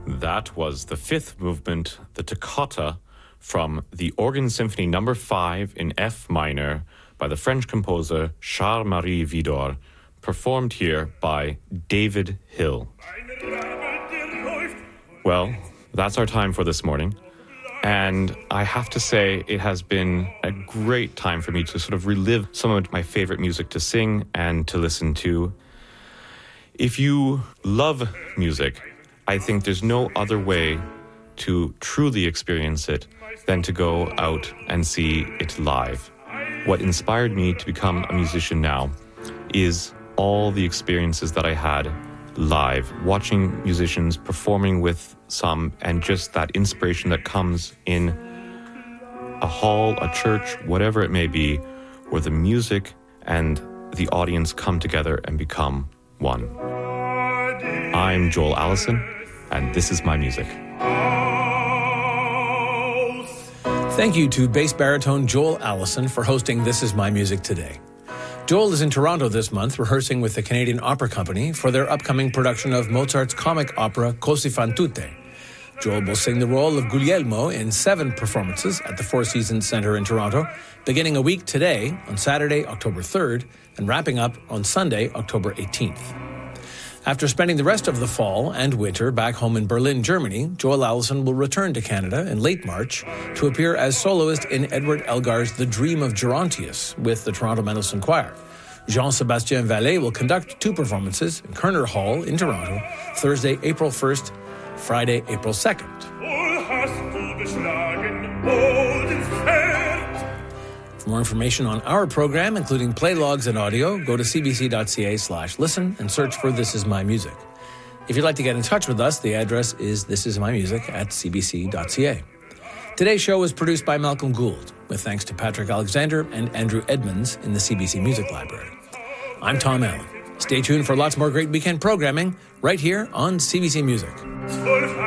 That was the fifth movement, the Toccata, from the Organ Symphony No. 5 in F minor by the French composer Charles-Marie Widor, performed here by David Hill. Well, that's our time for this morning. And I have to say, it has been a great time for me to sort of relive some of my favorite music to sing and to listen to. If you love music, I think there's no other way to truly experience it than to go out and see it live. What inspired me to become a musician now is all the experiences that I had live, watching musicians performing with some, and just that inspiration that comes in a hall, a church, whatever it may be, where the music and the audience come together and become one. I'm Joel Allison, and this is my music. Thank you to bass baritone Joel Allison for hosting This Is My Music today. Joel is in Toronto this month, rehearsing with the Canadian Opera Company for their upcoming production of Mozart's comic opera Così fan tutte. Joel will sing the role of Guglielmo in 7 performances at the Four Seasons Centre in Toronto, beginning a week today on Saturday, October 3rd, and wrapping up on Sunday, October 18th. After spending the rest of the fall and winter back home in Berlin, Germany, Joel Allison will return to Canada in late March to appear as soloist in Edward Elgar's The Dream of Gerontius with the Toronto Mendelssohn Choir. Jean-Sébastien Vallée will conduct 2 performances in Kerner Hall in Toronto, Thursday, April 1st, Friday, April 2nd. For more information on our program, including play logs and audio, go to cbc.ca/listen and search for This Is My Music. If you'd like to get in touch with us, the address is thisismymusic@cbc.ca. Today's show was produced by Malcolm Gould, with thanks to Patrick Alexander and Andrew Edmonds in the CBC Music Library. I'm Tom Allen. Stay tuned for lots more great weekend programming right here on CBC Music.